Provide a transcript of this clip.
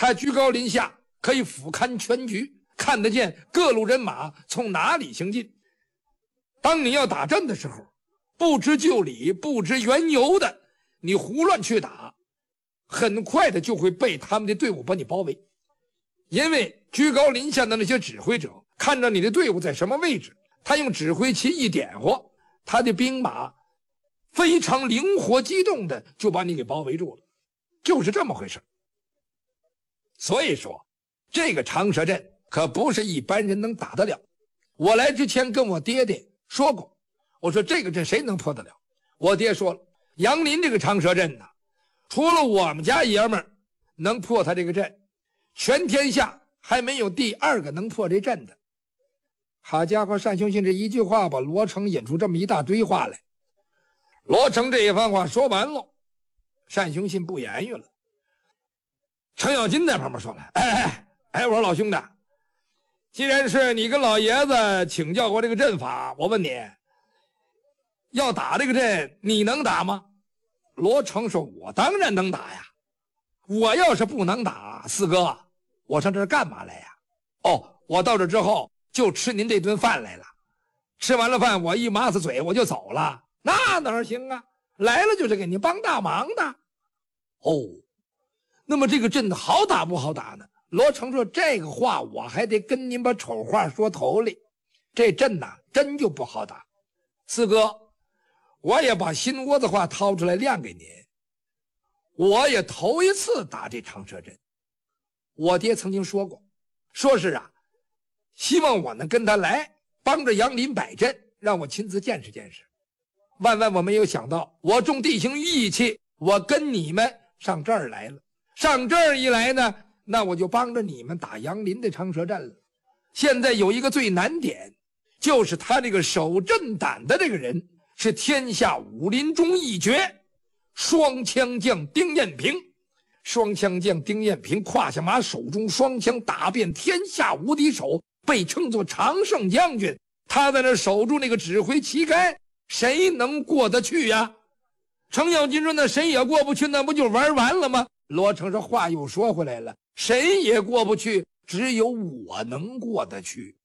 他居高临下，可以俯瞰全局，看得见各路人马从哪里行进。当你要打阵的时候，不知就理，不知缘由的，你胡乱去打，很快的就会被他们的队伍把你包围。因为居高临下的那些指挥者看着你的队伍在什么位置，他用指挥旗一点火，他的兵马非常灵活机动的就把你给包围住了，就是这么回事。所以说这个长蛇阵可不是一般人能打得了。我来之前跟我爹爹说过，我说这个阵谁能破得了？我爹说了，杨林这个长蛇阵呢，除了我们家爷们儿能破他这个阵，全天下还没有第二个能破这阵的。好家伙，单雄信这一句话把罗成引出这么一大堆话来。罗成这一番话说完了，单雄信不言语了。程咬金在旁边说了，我说老兄弟，既然是你跟老爷子请教过这个阵法，我问你，要打这个阵你能打吗？罗成说，我当然能打呀，我要是不能打，四哥我上这儿干嘛来呀？我到这之后就吃您这顿饭来了，吃完了饭我一抹死嘴我就走了，那哪行啊？来了就是给您帮大忙的。那么这个阵好打不好打呢？罗成说，这个话我还得跟您把丑话说头里，这阵呐真就不好打。四哥，我也把心窝子话掏出来亮给您，我也头一次打这长蛇阵。我爹曾经说过，说是希望我能跟他来帮着杨林摆阵，让我亲自见识见识。万万我没有想到，我重地形于义气，我跟你们上这儿来了。上这儿一来呢，那我就帮着你们打杨林的长蛇阵了。现在有一个最难点，就是他这个守阵胆的这个人是天下武林中一绝，双枪将丁彦平。双枪将丁彦平胯下马，手中双枪，打遍天下无敌手，被称作常胜将军。他在那守住那个指挥旗杆，谁能过得去呀？程咬金说，那谁也过不去，那不就玩完了吗？罗成说，话又说回来了，谁也过不去，只有我能过得去。